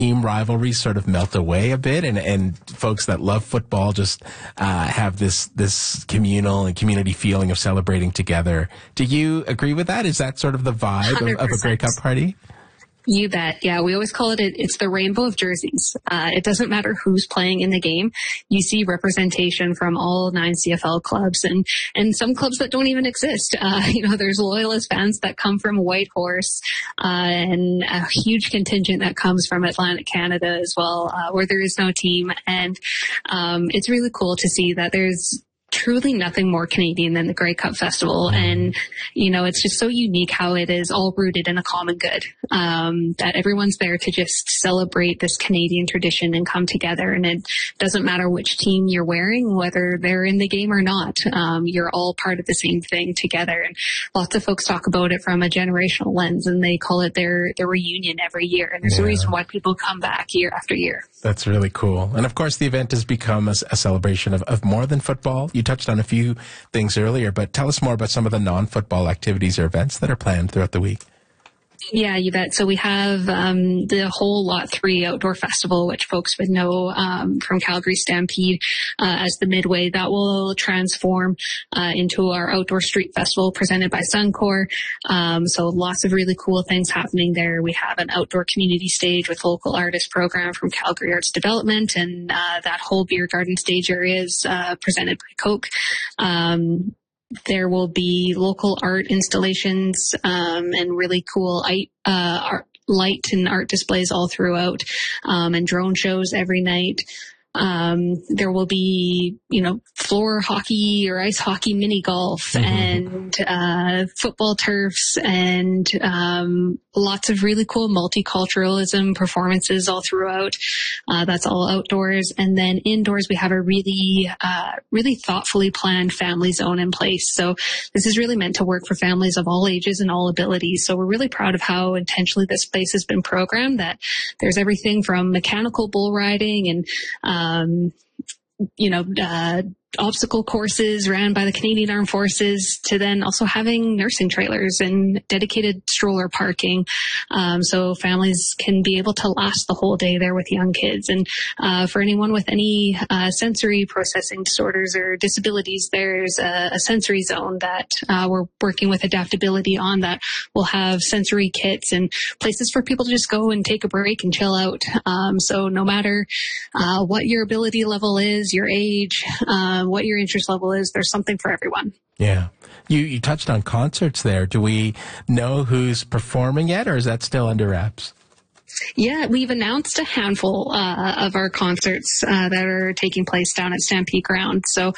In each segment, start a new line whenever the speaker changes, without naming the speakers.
team rivalries sort of melt away a bit, and folks that love football just have this communal and community feeling of celebrating together. Do you agree with that? Is that sort of the vibe of a Grey Cup party?
You bet. Yeah, we always call it's the rainbow of jerseys. It doesn't matter who's playing in the game. You see representation from all 9 CFL clubs and some clubs that don't even exist. There's loyalist fans that come from Whitehorse, and a huge contingent that comes from Atlantic Canada as well, where there is no team. And, it's really cool to see that there's truly nothing more Canadian than the Grey Cup Festival. And, it's just so unique how it is all rooted in a common good, that everyone's there to just celebrate this Canadian tradition and come together. And it doesn't matter which team you're wearing, whether they're in the game or not. You're all part of the same thing together. And lots of folks talk about it from a generational lens, and they call it their reunion every year. And there's a reason why people come back year after year.
That's really cool. And of course, the event has become a celebration of more than football. You touched on a few things earlier, but tell us more about some of the non-football activities or events that are planned throughout the week.
Yeah, you bet. So we have the whole Lot 3 Outdoor Festival, which folks would know from Calgary Stampede as the Midway. That will transform into our Outdoor Street Festival presented by Suncor. So lots of really cool things happening there. We have an outdoor community stage with local artist program from Calgary Arts Development, and that whole beer garden stage area is presented by Coke. There will be local art installations and really cool art, light and art displays all throughout, and drone shows every night. There will be, floor hockey or ice hockey, mini golf, and football turfs, and lots of really cool multiculturalism performances all throughout. That's all outdoors. And then indoors, we have a really thoughtfully planned family zone in place. So this is really meant to work for families of all ages and all abilities. So we're really proud of how intentionally this place has been programmed, that there's everything from mechanical bull riding and obstacle courses ran by the Canadian Armed Forces, to then also having nursing trailers and dedicated stroller parking. So families can be able to last the whole day there with young kids. And for anyone with any sensory processing disorders or disabilities, there's a sensory zone that we're working with adaptability on, that will have sensory kits and places for people to just go and take a break and chill out. So no matter what your ability level is, your age, what your interest level is, there's something for everyone.
Yeah. You touched on concerts there. Do we know who's performing yet, or is that still under wraps?
Yeah, we've announced a handful of our concerts that are taking place down at Stampede Ground. So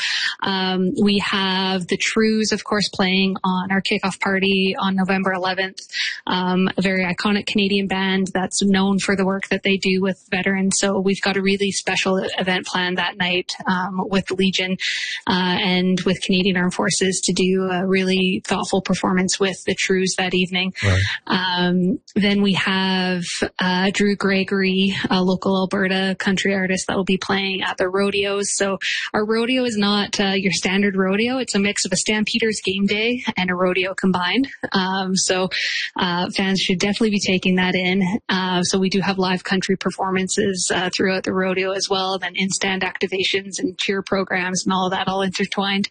we have the Trews, of course, playing on our kickoff party on November 11th, a very iconic Canadian band that's known for the work that they do with veterans. So we've got a really special event planned that night with Legion and with Canadian Armed Forces to do a really thoughtful performance with the Trews that evening. Right. Then we have Drew Gregory, a local Alberta country artist that will be playing at the rodeos. So our rodeo is not your standard rodeo. It's a mix of a Stampeders game day and a rodeo combined. So fans should definitely be taking that in. So we do have live country performances throughout the rodeo as well, then in-stand activations and cheer programs and all of that all intertwined.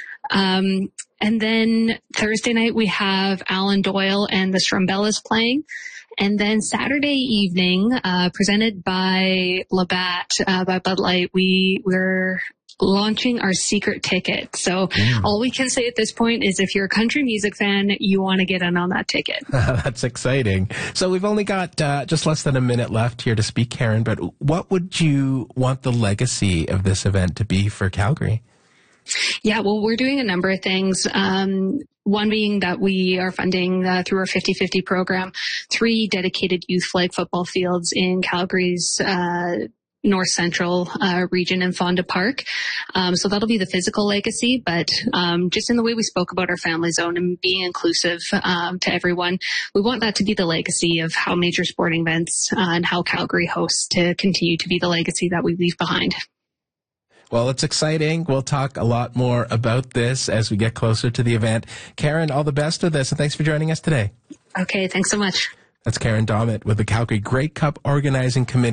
And then Thursday night we have Alan Doyle and the Strumbellas playing. And then Saturday evening, presented by Labatt, by Bud Light, we're launching our secret ticket. So all we can say at this point is if you're a country music fan, you want to get in on that ticket.
That's exciting. So we've only got just less than a minute left here to speak, Karen, but what would you want the legacy of this event to be for Calgary?
Yeah, well, we're doing a number of things. One being that we are funding through our 50/50 program 3 dedicated youth flag football fields in Calgary's north central region in Fonda Park. So that'll be the physical legacy, but just in the way we spoke about our family zone and being inclusive to everyone, we want that to be the legacy of how major sporting events and how Calgary hosts to continue to be the legacy that we leave behind.
Well, it's exciting. We'll talk a lot more about this as we get closer to the event. Karen, all the best with this, and thanks for joining us today.
Okay, thanks so much.
That's Karen Dommett with the Calgary Grey Cup Organizing Committee.